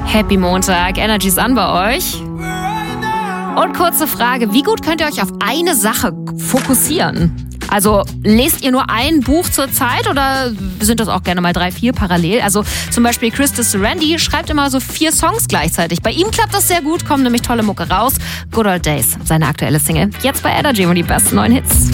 Happy Montag, Energy ist an bei euch. Und kurze Frage, wie gut könnt ihr euch auf eine Sache fokussieren? Also lest ihr nur ein Buch zur Zeit oder sind das auch gerne mal 3, 4 parallel? Also zum Beispiel Christus Randy schreibt immer so 4 Songs gleichzeitig. Bei ihm klappt das sehr gut, kommen nämlich tolle Mucke raus. Good Old Days, seine aktuelle Single. Jetzt bei Energy und die besten neuen Hits.